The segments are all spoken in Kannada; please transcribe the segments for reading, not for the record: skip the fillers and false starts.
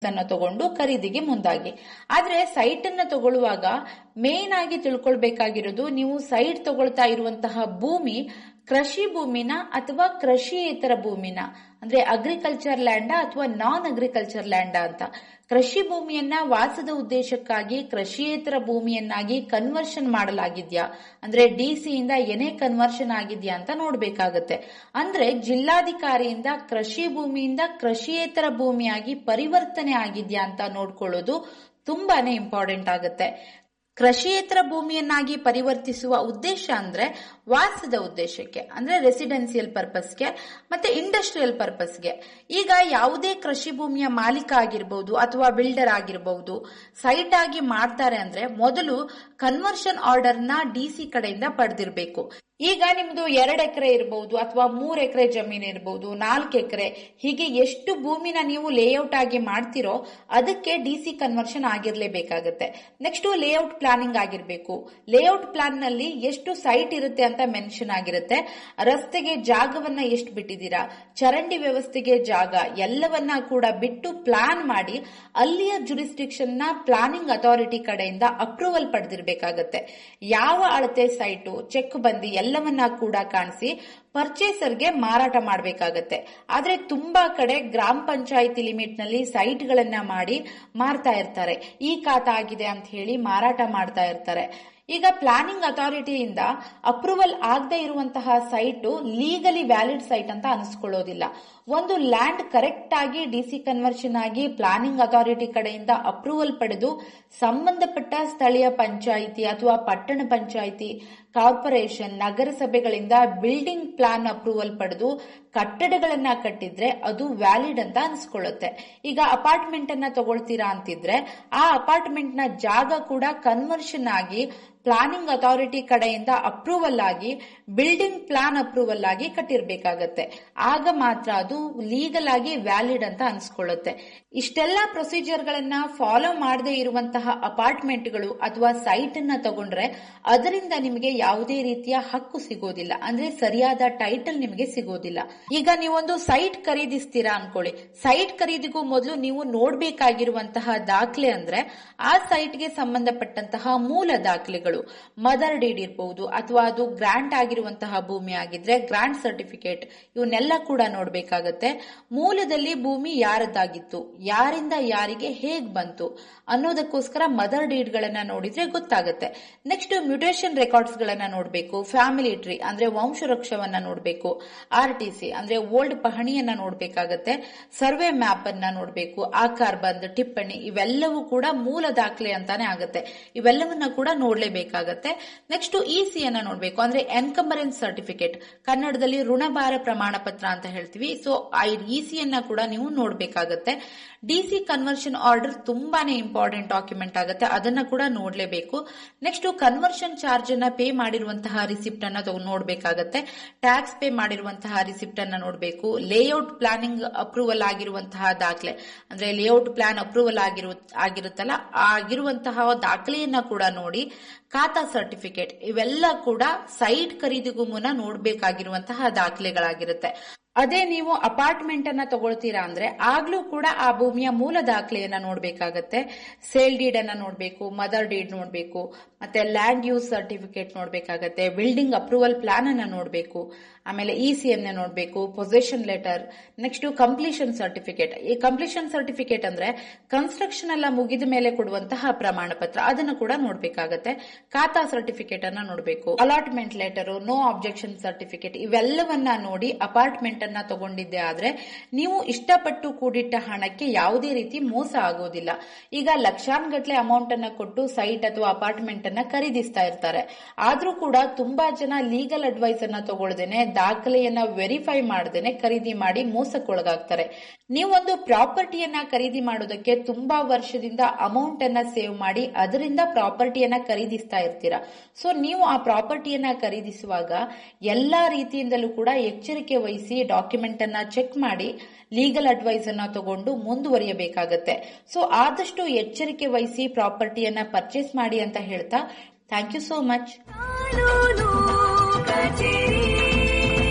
ಅನ್ನು ತಗೊಂಡು ಖರೀದಿಗೆ ಮುಂದಾಗಿ. ಆದ್ರೆ ಸೈಟ್ ಅನ್ನ ತಗೊಳ್ಳುವಾಗ ಮೇನ್ ಆಗಿ ತಿಳ್ಕೊಳ್ಬೇಕಾಗಿರೋದು, ನೀವು ಸೈಟ್ ತಗೊಳ್ತಾ ಇರುವಂತಹ ಭೂಮಿ ಕೃಷಿ ಭೂಮಿನ ಅಥವಾ ಕೃಷಿಯೇತರ ಭೂಮಿನ, ಅಂದ್ರೆ ಅಗ್ರಿಕಲ್ಚರ್ ಲ್ಯಾಂಡ ಅಥವಾ ನಾನ್ ಅಗ್ರಿಕಲ್ಚರ್ ಲ್ಯಾಂಡ ಅಂತ. ಕೃಷಿ ಭೂಮಿಯನ್ನ ವಾಸದ ಉದ್ದೇಶಕ್ಕಾಗಿ ಕೃಷಿಯೇತರ ಭೂಮಿಯನ್ನಾಗಿ ಕನ್ವರ್ಷನ್ ಮಾಡಲಾಗಿದ್ಯಾ, ಅಂದ್ರೆ ಡಿಸಿ ಇಂದ ಏನೇ ಕನ್ವರ್ಷನ್ ಆಗಿದ್ಯಾ ಅಂತ ನೋಡ್ಬೇಕಾಗತ್ತೆ. ಅಂದ್ರೆ ಜಿಲ್ಲಾಧಿಕಾರಿಯಿಂದ ಕೃಷಿ ಭೂಮಿಯಿಂದ ಕೃಷಿಯೇತರ ಭೂಮಿಯಾಗಿ ಪರಿವರ್ತನೆ ಆಗಿದ್ಯಾ ಅಂತ ನೋಡ್ಕೊಳ್ಳೋದು ತುಂಬಾನೇ ಇಂಪಾರ್ಟೆಂಟ್ ಆಗುತ್ತೆ. ಕೃಷಿಯೇತರ ಭೂಮಿಯನ್ನಾಗಿ ಪರಿವರ್ತಿಸುವ ಉದ್ದೇಶ ಅಂದ್ರೆ ವಾಸದ ಉದ್ದೇಶಕ್ಕೆ, ಅಂದ್ರೆ ರೆಸಿಡೆನ್ಸಿಯಲ್ ಪರ್ಪಸ್ಗೆ ಮತ್ತೆ ಇಂಡಸ್ಟ್ರಿಯಲ್ ಪರ್ಪಸ್ಗೆ. ಈಗ ಯಾವುದೇ ಕೃಷಿ ಭೂಮಿಯ ಮಾಲೀಕ ಆಗಿರಬಹುದು ಅಥವಾ ಬಿಲ್ಡರ್ ಆಗಿರಬಹುದು ಸೈಟ್ ಆಗಿ ಮಾಡ್ತಾರೆ ಅಂದ್ರೆ ಮೊದಲು ಕನ್ವರ್ಷನ್ ಆರ್ಡರ್ ನ ಡಿಸಿ ಕಡೆಯಿಂದ ಪಡೆದಿರಬೇಕು. ಈಗ ನಿಮ್ದು 2 ಎಕರೆ ಇರಬಹುದು ಅಥವಾ 3 ಎಕರೆ ಜಮೀನು ಇರಬಹುದು, 4 ಎಕರೆ, ಹೀಗೆ ಎಷ್ಟು ಭೂಮಿನ ನೀವು ಲೇಔಟ್ ಆಗಿ ಮಾಡ್ತಿರೋ ಅದಕ್ಕೆ DC conversion ಆಗಿರ್ಲೇಬೇಕಾಗತ್ತೆ. Next layout planning ಆಗಿರ್ಬೇಕು. ಲೇಔಟ್ ಪ್ಲಾನ್ ನಲ್ಲಿ ಎಷ್ಟು ಸೈಟ್ ಇರುತ್ತೆ ಅಂತ ಮೆನ್ಷನ್ ಆಗಿರುತ್ತೆ. ರಸ್ತೆಗೆ ಜಾಗವನ್ನ ಎಷ್ಟು ಬಿಟ್ಟಿದ್ದೀರಾ, ಚರಂಡಿ ವ್ಯವಸ್ಥೆಗೆ ಜಾಗ, ಎಲ್ಲವನ್ನ ಕೂಡ ಬಿಟ್ಟು ಪ್ಲಾನ್ ಮಾಡಿ ಅಲ್ಲಿಯ ಜುರಿಸ್ಡಿಕ್ಷನ್ ನ ಪ್ಲಾನಿಂಗ್ ಅಥಾರಿಟಿ ಕಡೆಯಿಂದ ಅಪ್ರೂವಲ್ ಪಡೆದಿರಬೇಕಾಗತ್ತೆ. ಯಾವ ಅಳತೆ ಸೈಟು, ಚೆಕ್ ಬಂದಿ ಎಲ್ಲವನ್ನ ಕೂಡ ಕಾಣಿಸಿ ಪರ್ಚೇಸರ್ಗೆ ಮಾರಾಟ ಮಾಡಬೇಕಾಗತ್ತೆ. ಆದ್ರೆ ತುಂಬಾ ಕಡೆ ಗ್ರಾಮ ಪಂಚಾಯಿತಿ ಲಿಮಿಟ್ ನಲ್ಲಿ ಸೈಟ್ ಗಳನ್ನ ಮಾಡಿ ಮಾರ್ತಾ ಇರ್ತಾರೆ. ಈ ಖಾತಾ ಆಗಿದೆ ಅಂತ ಹೇಳಿ ಮಾರಾಟ ಮಾಡ್ತಾ ಇರ್ತಾರೆ. ಈಗ ಪ್ಲಾನಿಂಗ್ ಅಥಾರಿಟಿಯಿಂದ ಅಪ್ರೂವಲ್ ಆಗದೆ ಇರುವಂತಹ ಸೈಟ್ ಲೀಗಲಿ ವ್ಯಾಲಿಡ್ ಸೈಟ್ ಅಂತ ಅನಿಸ್ಕೊಳ್ಳೋದಿಲ್ಲ. ಒಂದು ಲ್ಯಾಂಡ್ ಕರೆಕ್ಟ್ ಆಗಿ ಡಿಸಿ ಕನ್ವರ್ಷನ್ ಆಗಿ ಪ್ಲಾನಿಂಗ್ ಅಥಾರಿಟಿ ಕಡೆಯಿಂದ ಅಪ್ರೂವಲ್ ಪಡೆದು ಸಂಬಂಧಪಟ್ಟ ಸ್ಥಳೀಯ ಪಂಚಾಯಿತಿ ಅಥವಾ ಪಟ್ಟಣ panchayat, corporation, ನಗರಸಭೆಗಳಿಂದ building plan approval ಪಡೆದು ಕಟ್ಟಡಗಳನ್ನ ಕಟ್ಟಿದ್ರೆ ಅದು ವ್ಯಾಲಿಡ್ ಅಂತ ಅನ್ಸ್ಕೊಳ್ಳುತ್ತೆ. ಈಗ ಅಪಾರ್ಟ್ಮೆಂಟ್ ಅನ್ನ ತಗೊಳ್ತೀರಾ ಅಂತಿದ್ರೆ ಆ ಅಪಾರ್ಟ್ಮೆಂಟ್ ನ ಜಾಗ ಕೂಡ ಕನ್ವರ್ಷನ್ ಆಗಿ ಪ್ಲಾನಿಂಗ್ ಅಥಾರಿಟಿ ಕಡೆಯಿಂದ ಅಪ್ರೂವಲ್ ಆಗಿ ಬಿಲ್ಡಿಂಗ್ ಪ್ಲಾನ್ ಅಪ್ರೂವಲ್ ಆಗಿ ಕಟ್ಟಿರ್ಬೇಕಾಗತ್ತೆ. ಆಗ ಮಾತ್ರ ಅದು ಲೀಗಲ್ ಆಗಿ ವ್ಯಾಲಿಡ್ ಅಂತ ಅನ್ಸ್ಕೊಳ್ಳುತ್ತೆ. ಇಷ್ಟೆಲ್ಲಾ ಪ್ರೊಸೀಜರ್ ಗಳನ್ನ ಫಾಲೋ ಮಾಡದೇ ಇರುವಂತಹ ಅಪಾರ್ಟ್ಮೆಂಟ್ಗಳು ಅಥವಾ ಸೈಟ್ ಅನ್ನ ತಗೊಂಡ್ರೆ ಅದರಿಂದ ನಿಮಗೆ ಯಾವುದೇ ರೀತಿಯ ಹಕ್ಕು ಸಿಗೋದಿಲ್ಲ, ಅಂದ್ರೆ ಸರಿಯಾದ ಟೈಟಲ್ ನಿಮಗೆ ಸಿಗೋದಿಲ್ಲ. ಈಗ ನೀವೊಂದು ಸೈಟ್ ಖರೀದಿಸ್ತೀರಾ ಅನ್ಕೊಳ್ಳಿ. ಸೈಟ್ ಖರೀದಿಗೂ ಮೊದಲು ನೀವು ನೋಡ್ಬೇಕಾಗಿರುವಂತಹ ದಾಖಲೆ ಅಂದ್ರೆ ಆ ಸೈಟ್ಗೆ ಸಂಬಂಧಪಟ್ಟಂತಹ ಮೂಲ ದಾಖಲೆಗಳು. ಮದರ್ ಡೀಡ್ ಇರಬಹುದು ಅಥವಾ ಅದು ಗ್ರಾಂಟ್ ಆಗಿರುವಂತಹ ಭೂಮಿ ಆಗಿದ್ರೆ ಗ್ರಾಂಟ್ ಸರ್ಟಿಫಿಕೇಟ್, ಇವನ್ನೆಲ್ಲ ಕೂಡ ನೋಡ್ಬೇಕಾಗತ್ತೆ. ಮೂಲದಲ್ಲಿ ಭೂಮಿ ಯಾರದ್ದಾಗಿತ್ತು, ಯಾರಿಂದ ಯಾರಿಗೆ ಹೇಗ್ ಬಂತು ಅನ್ನೋದಕ್ಕೋಸ್ಕರ ಮದರ್ ಡೀಡ್ ಗಳನ್ನ ನೋಡಿದ್ರೆ ಗೊತ್ತಾಗುತ್ತೆ. ನೆಕ್ಸ್ಟ್ ಮ್ಯೂಟೇಷನ್ ರೆಕಾರ್ಡ್ಸ್ ಗಳನ್ನ ನೋಡ್ಬೇಕು. ಫ್ಯಾಮಿಲಿ ಟ್ರೀ ಅಂದ್ರೆ ವಂಶವೃಕ್ಷವನ್ನ ನೋಡ್ಬೇಕು. RTC ಅಂದ್ರೆ ಓಲ್ಡ್ ಪಹಣಿಯನ್ನ ನೋಡ್ಬೇಕಾಗತ್ತೆ. ಸರ್ವೆ ಮ್ಯಾಪ್ ಅನ್ನ ನೋಡ್ಬೇಕು. ಆಕಾರ್ ಬಂದ್, ಟಿಪ್ಪಣಿ, ಇವೆಲ್ಲವೂ ಕೂಡ ಮೂಲ ದಾಖಲೆ ಅಂತಾನೆ ಆಗುತ್ತೆ. ಇವೆಲ್ಲವನ್ನ ಕೂಡ ನೋಡ್ಲೇಬೇಕಾಗತ್ತೆ. ನೆಕ್ಸ್ಟ್ EC ಅನ್ನ ನೋಡ್ಬೇಕು, ಅಂದ್ರೆ ಎನ್ಕಂಬರೆನ್ಸ್ ಸರ್ಟಿಫಿಕೇಟ್, ಕನ್ನಡದಲ್ಲಿ ಋಣಭಾರ ಪ್ರಮಾಣ ಪತ್ರ ಅಂತ ಹೇಳ್ತೀವಿ. ಸೊ EC ಅನ್ನ ಕೂಡ ನೀವು ನೋಡ್ಬೇಕಾಗತ್ತೆ. ಡಿಸಿ ಕನ್ವರ್ಷನ್ ಆರ್ಡರ್ ತುಂಬಾನೇ ಇಂಪಾರ್ಟೆಂಟ್ ಡಾಕ್ಯುಮೆಂಟ್ ಆಗುತ್ತೆ, ಅದನ್ನ ಕೂಡ ನೋಡ್ಲೇಬೇಕು. ನೆಕ್ಸ್ಟ್ ಕನ್ವರ್ಷನ್ ಚಾರ್ಜ್ ಅನ್ನ ಪೇ ಮಾಡಿರುವಂತಹ ರಿಸಿಪ್ಟ್ ಅನ್ನ ನೋಡ್ಬೇಕಾಗತ್ತೆ. ಟ್ಯಾಕ್ಸ್ ಪೇ ಮಾಡಿರುವಂತಹ ರಿಸಿಪ್ಟ್ ಅನ್ನ ನೋಡ್ಬೇಕು. ಲೇಔಟ್ ಪ್ಲಾನಿಂಗ್ ಅಪ್ರೂವಲ್ ಆಗಿರುವಂತಹ ದಾಖಲೆ, ಅಂದ್ರೆ ಲೇಔಟ್ ಪ್ಲಾನ್ ಅಪ್ರೂವಲ್ ಆಗಿರುತ್ತಲ್ಲ ಆಗಿರುವಂತಹ ದಾಖಲೆಯನ್ನ ಕೂಡ ನೋಡಿ. ಖಾತಾ ಸರ್ಟಿಫಿಕೇಟ್, ಇವೆಲ್ಲ ಕೂಡ ಸೈಟ್ ಖರೀದಿಗೂ ಮುನ್ನ ನೋಡ್ಬೇಕಾಗಿರುವಂತಹ ದಾಖಲೆಗಳಾಗಿರುತ್ತೆ. ಅದೇ ನೀವು ಅಪಾರ್ಟ್ಮೆಂಟ್ ಅನ್ನ ತಗೊಳ್ತೀರಾ ಅಂದ್ರೆ ಆಗ್ಲೂ ಕೂಡ ಆ ಭೂಮಿಯ ಮೂಲ ದಾಖಲೆಯನ್ನ ನೋಡ್ಬೇಕಾಗತ್ತೆ. ಸೇಲ್ ಡೀಡ್ ಅನ್ನ ನೋಡ್ಬೇಕು, ಮದರ್ ಡೀಡ್ ನೋಡ್ಬೇಕು, ಮತ್ತೆ land use certificate ನೋಡ್ಬೇಕಾಗತ್ತೆ. Building approval plan ಅನ್ನ ನೋಡ್ಬೇಕು. ಆಮೇಲೆ EC ಅನ್ನ ನೋಡ್ಬೇಕು. Possession letter, next completion certificate. ಈ ಕಂಪ್ಲೀಷನ್ ಸರ್ಟಿಫಿಕೇಟ್ ಅಂದ್ರೆ ಕನ್ಸ್ಟ್ರಕ್ಷನ್ ಎಲ್ಲ ಮುಗಿದ ಮೇಲೆ ಕೊಡುವಂತಹ ಪ್ರಮಾಣ ಪತ್ರ, ಅದನ್ನು ಕೂಡ ನೋಡ್ಬೇಕಾಗತ್ತೆ. ಖಾತಾ ಸರ್ಟಿಫಿಕೇಟ್ ಅನ್ನ ನೋಡ್ಬೇಕು. Allotment letter, no objection certificate, ಇವೆಲ್ಲವನ್ನ ನೋಡಿ ಅಪಾರ್ಟ್ಮೆಂಟ್ ಅನ್ನ ತಗೊಂಡಿದ್ದೆ ಆದ್ರೆ ನೀವು ಇಷ್ಟಪಟ್ಟು ಕೂಡಿಟ್ಟ ಹಣಕ್ಕೆ ಯಾವುದೇ ರೀತಿ ಮೋಸ ಆಗೋದಿಲ್ಲ. ಈಗ ಲಕ್ಷಾನ್ಗಟ್ಲೆ ಅಮೌಂಟ್ ಅನ್ನ ಕೊಟ್ಟು ಸೈಟ್ ಅಥವಾ ಅಪಾರ್ಟ್ಮೆಂಟ್ ಅನ್ನ ಖರೀದಿಸ್ತಾ ಇರ್ತಾರೆ. ಆದ್ರೂ ಕೂಡ ತುಂಬಾ ಜನ ಲೀಗಲ್ ಅಡ್ವೈಸ್ ಅನ್ನ ತಗೊಳ್ದೇನೆ, ದಾಖಲೆಯನ್ನ ವೆರಿಫೈ ಮಾಡದೇನೆ ಖರೀದಿ ಮಾಡಿ ಮೋಸಕ್ಕೊಳಗಾಗ್ತಾರೆ. ನೀವೊಂದು ಪ್ರಾಪರ್ಟಿಯನ್ನ ಖರೀದಿ ಮಾಡೋದಕ್ಕೆ ತುಂಬಾ ವರ್ಷದಿಂದ ಅಮೌಂಟ್ ಅನ್ನ ಸೇವ್ ಮಾಡಿ ಅದರಿಂದ ಪ್ರಾಪರ್ಟಿಯನ್ನ ಖರೀದಿಸ್ತಾ ಇರ್ತೀರಾ. ಸೊ ನೀವು ಆ ಪ್ರಾಪರ್ಟಿಯನ್ನ ಖರೀದಿಸುವಾಗ ಎಲ್ಲಾ ರೀತಿಯಿಂದಲೂ ಕೂಡ ಎಚ್ಚರಿಕೆ ವಹಿಸಿ ಡಾಕ್ಯುಮೆಂಟ್ ಅನ್ನ ಚೆಕ್ ಮಾಡಿ ಲೀಗಲ್ ಅಡ್ವೈಸ್ ಅನ್ನ ತಗೊಂಡು ಮುಂದುವರಿಯಬೇಕಾಗತ್ತೆ. ಸೊ ಆದಷ್ಟು ಎಚ್ಚರಿಕೆ ವಹಿಸಿ ಪ್ರಾಪರ್ಟಿಯನ್ನ ಪರ್ಚೇಸ್ ಮಾಡಿ ಅಂತ ಹೇಳ್ತಾ ಥ್ಯಾಂಕ್ ಯು ಸೋ ಮಚ್.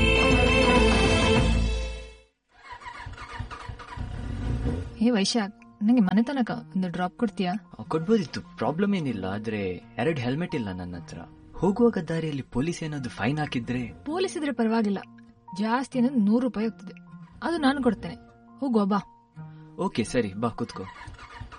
ಹೇ ವೈಶಾಖ್, ನಂಗೆ ಮನೆ ತನಕ ಒಂದು ಡ್ರಾಪ್ ಕೊಡ್ತೀಯಾ? ಕೊಡ್ಬೋದಿತ್ತು, ಪ್ರಾಬ್ಲಮ್ ಏನಿಲ್ಲ. ಆದ್ರೆ 2 ಹೆಲ್ಮೆಟ್ ಇಲ್ಲ ನನ್ನ ಹತ್ರ. ಹೋಗುವಾಗ ದಾರಿಯಲ್ಲಿ ಪೊಲೀಸ್ ಏನಾದ್ರು ಫೈನ್ ಹಾಕಿದ್ರೆ? ಪೊಲೀಸ್ ಇದ್ರೆ ಪರವಾಗಿಲ್ಲ, ಜಾಸ್ತಿ 100 ರೂಪಾಯಿ ಹೋಗ್ತದೆ. ಅದು ನಾನು ಕೊಡ್ತೇನೆ. ಹೋಗುವ ಬಾ. ಓಕೆ ಸರಿ, ಬಾ ಕೂತ್ಕೋ.